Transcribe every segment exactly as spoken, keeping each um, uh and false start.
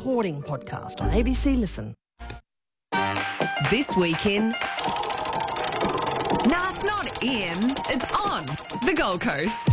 reporting podcast on A B C Listen. This weekend. Nah, it's not in, it's on the Gold Coast.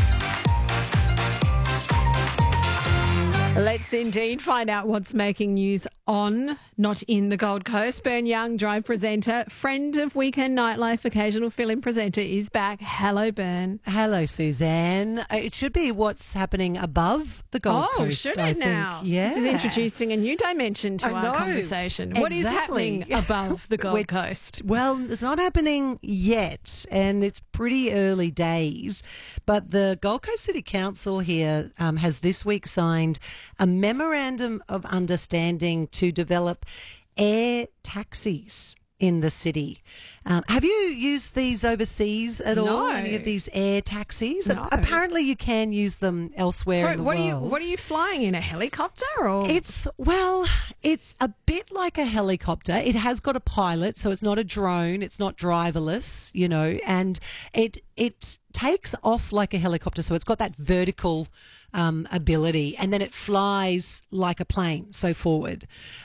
Let's indeed find out what's making news on, not in the Gold Coast. Bern Young, Drive presenter, friend of Weekend Nightlife, occasional fill-in presenter, is back. Hello, Bern. Hello, Suzanne. It should be what's happening above the Gold oh, Coast, should I it think. now? Yeah. This is introducing a new dimension to I our know. conversation. What is Exactly. happening above the Gold We're- Coast? Well, it's not happening yet, and it's pretty early days. But the Gold Coast City Council here um, has this week signed a memorandum of understanding to develop air taxis in the city. Um, have you used these overseas at all? No. Any of these air taxis? No. Apparently, you can use them elsewhere Sorry, in the what world. are you? What are you flying in? A helicopter or? It's, well, it's a bit like a helicopter. It has got a pilot, so it's not a drone. It's not driverless, you know, and it it takes off like a helicopter. So it's got that vertical um, ability, and then it flies like a plane, so forward.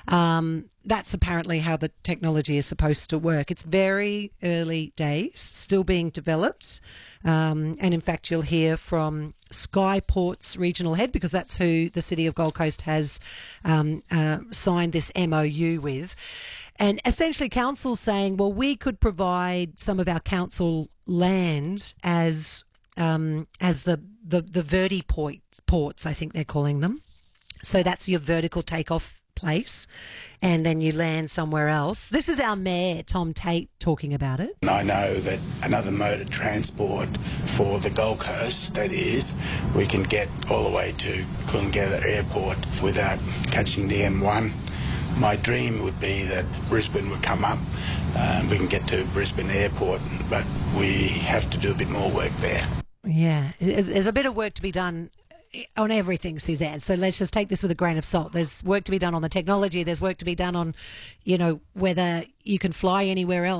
Um, that's apparently how the technology is supposed to work. It's very early days, still being developed. Um, and in fact, you'll hear from Skyport's regional head, because that's who the City of Gold Coast has um, uh, signed this M O U with. And essentially, council saying, well, we could provide some of our council land as um, as the, the, the verti ports, ports, I think they're calling them. So that's your vertical takeoff place, and then you land somewhere else. This is our mayor, Tom Tate, talking about it. I know that another mode of transport for the Gold Coast, that is, we can get all the way to Coolangatta Airport without catching the M one. My dream would be that Brisbane would come up, uh, we can get to Brisbane Airport, but we have to do a bit more work there. Yeah, there's a bit of work to be done on everything, Suzanne. So let's just take this with a grain of salt. There's work to be done on the technology. There's work to be done on, you know, whether you can fly anywhere else.